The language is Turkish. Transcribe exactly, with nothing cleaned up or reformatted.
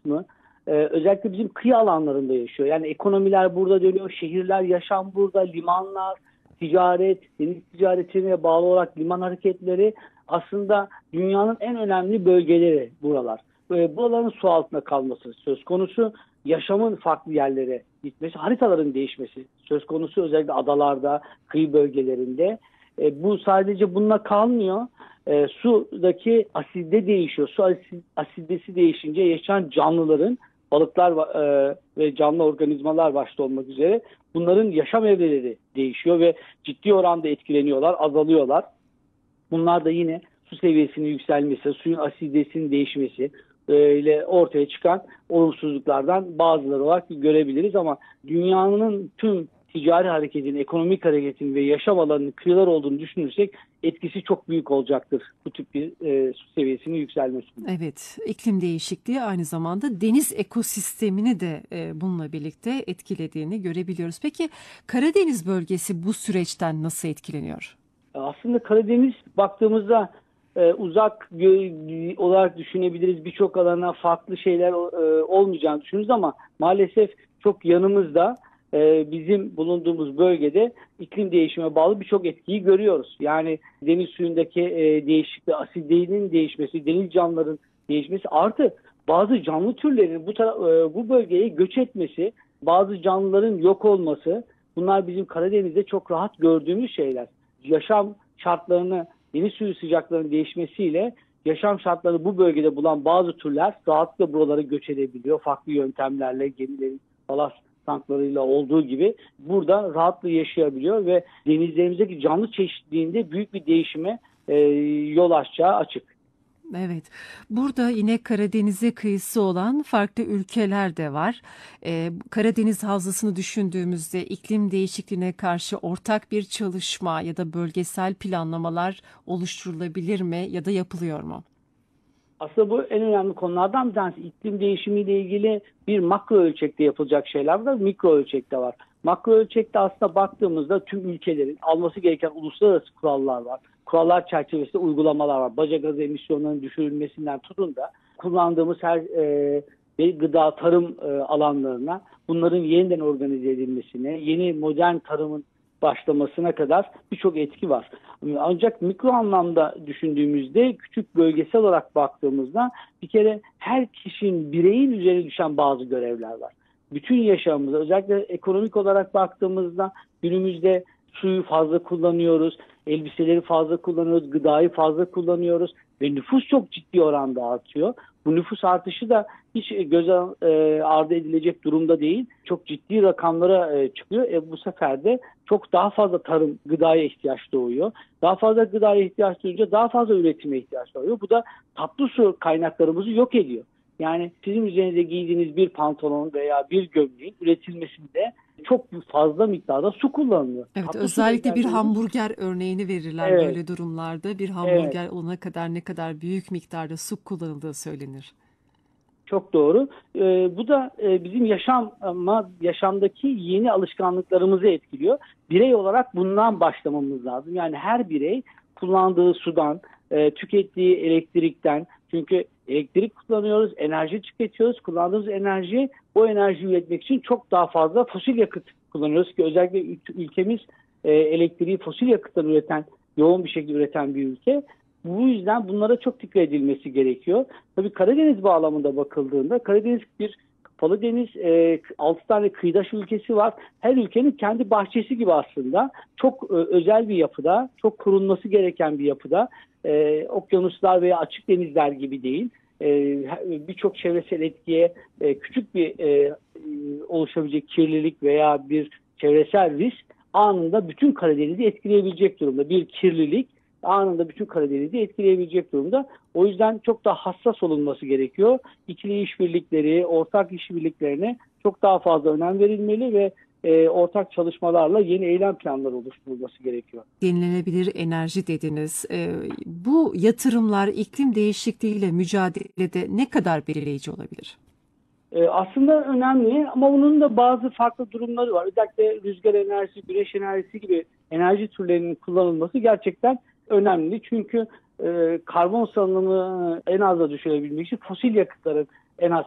kısmı e, özellikle bizim kıyı alanlarında yaşıyor. Yani ekonomiler burada dönüyor, şehirler, yaşam burada, limanlar, ticaret, deniz ticaretine bağlı olarak liman hareketleri aslında dünyanın en önemli bölgeleri buralar. E, buraların su altında kalması söz konusu, yaşamın farklı yerlere gitmesi, haritaların değişmesi söz konusu, özellikle adalarda, kıyı bölgelerinde. E, bu sadece bununla kalmıyor. E, sudaki aside değişiyor. Su asid, asidesi değişince yaşayan canlıların, balıklar e, ve canlı organizmalar başta olmak üzere bunların yaşam evreleri değişiyor ve ciddi oranda etkileniyorlar, azalıyorlar. Bunlar da yine su seviyesinin yükselmesi, suyun asidesinin değişmesi e, ile ortaya çıkan olumsuzluklardan bazıları olarak görebiliriz ama dünyanın tüm ticari hareketinin, ekonomik hareketin ve yaşam alanının kıyılar olduğunu düşünürsek etkisi çok büyük olacaktır bu tip bir e, su seviyesinin yükselmesi. Evet, iklim değişikliği aynı zamanda deniz ekosistemini de e, bununla birlikte etkilediğini görebiliyoruz. Peki Karadeniz bölgesi bu süreçten nasıl etkileniyor? Aslında Karadeniz baktığımızda e, uzak gö- olarak düşünebiliriz. Birçok alana farklı şeyler e, olmayacağını düşünürüz ama maalesef çok yanımızda, e, bizim bulunduğumuz bölgede iklim değişimine bağlı birçok etkiyi görüyoruz. Yani deniz suyundaki e, değişiklik, asiditenin değişmesi, deniz canlıların değişmesi artı bazı canlı türlerin bu, tara- e, bu bölgeye göç etmesi, bazı canlıların yok olması, bunlar bizim Karadeniz'de çok rahat gördüğümüz şeyler. Yaşam şartlarını, deniz suyu sıcaklarının değişmesiyle yaşam şartlarını bu bölgede bulan bazı türler rahatlıkla buralara göç edebiliyor. Farklı yöntemlerle, gemilerin balast tanklarıyla olduğu gibi burada rahatlıkla yaşayabiliyor ve denizlerimizdeki canlı çeşitliliğinde büyük bir değişime e, yol açacağı açık. Evet, burada yine Karadeniz'e kıyısı olan farklı ülkeler de var. Ee, Karadeniz Havzası'nı düşündüğümüzde iklim değişikliğine karşı ortak bir çalışma ya da bölgesel planlamalar oluşturulabilir mi ya da yapılıyor mu? Aslında bu en önemli konulardan bir tanesi. İklim değişimiyle ilgili bir makro ölçekte yapılacak şeyler var, mikro ölçekte var. Makro ölçekte aslında baktığımızda tüm ülkelerin alması gereken uluslararası kurallar var. Kurallar çerçevesinde uygulamalar var. Baca gazı emisyonlarının düşürülmesinden tutun da kullandığımız her e, bir gıda, tarım e, alanlarına bunların yeniden organize edilmesine, yeni modern tarımın başlamasına kadar birçok etki var. Ancak mikro anlamda düşündüğümüzde, küçük bölgesel olarak baktığımızda bir kere her kişinin, bireyin üzerine düşen bazı görevler var. Bütün yaşamımızda, özellikle ekonomik olarak baktığımızda günümüzde suyu fazla kullanıyoruz, elbiseleri fazla kullanıyoruz, gıdayı fazla kullanıyoruz ve nüfus çok ciddi oranda artıyor. Bu nüfus artışı da hiç göz ardı edilecek durumda değil. Çok ciddi rakamlara e, çıkıyor. E, bu sefer de çok daha fazla tarım, gıdaya ihtiyaç doğuyor. Daha fazla gıdaya ihtiyaç duyunca daha fazla üretime ihtiyaç doğuyor. Bu da tatlı su kaynaklarımızı yok ediyor. Yani sizin üzerinize giydiğiniz bir pantolon veya bir gömleğin üretilmesinde çok fazla miktarda su kullanılıyor. Evet, Tatlı su özellikle bir rezervlerimiz. hamburger örneğini verirler Evet, böyle durumlarda. Bir evet. hamburger olana kadar ne kadar büyük miktarda su kullanıldığı söylenir. Çok doğru. Ee, bu da e, bizim yaşama, yaşamdaki yeni alışkanlıklarımızı etkiliyor. Birey olarak bundan başlamamız lazım. Yani her birey kullandığı sudan, e, tükettiği elektrikten, çünkü elektrik kullanıyoruz, enerji tüketiyoruz. Kullandığımız enerji, o enerjiyi üretmek için çok daha fazla fosil yakıt kullanıyoruz ki özellikle ülkemiz e, elektriği fosil yakıttan üreten, yoğun bir şekilde üreten bir ülke. Bu yüzden bunlara çok dikkat edilmesi gerekiyor. Tabii Karadeniz bağlamında bakıldığında Karadeniz bir kapalı deniz, e, altı tane kıyıdaş ülkesi var. Her ülkenin kendi bahçesi gibi aslında. Çok e, özel bir yapıda, çok korunması gereken bir yapıda. E, okyanuslar veya açık denizler gibi değil. E, Birçok çevresel etkiye e, küçük bir e, oluşabilecek kirlilik veya bir çevresel risk anında bütün Karadeniz'i etkileyebilecek durumda. Bir kirlilik anında bütün Karadeniz'i etkileyebilecek durumda. O yüzden çok daha hassas olunması gerekiyor. İkili işbirlikleri, ortak işbirliklerine çok daha fazla önem verilmeli ve e, ortak çalışmalarla yeni eylem planları oluşturulması gerekiyor. Yenilenebilir enerji dediniz. Ee, bu yatırımlar iklim değişikliğiyle mücadelede ne kadar belirleyici olabilir? E, aslında önemli ama bunun da bazı farklı durumları var. Özellikle rüzgar enerjisi, güneş enerjisi gibi enerji türlerinin kullanılması gerçekten önemli. Çünkü e, karbon salınımını en aza düşürebilmek için fosil yakıtların en az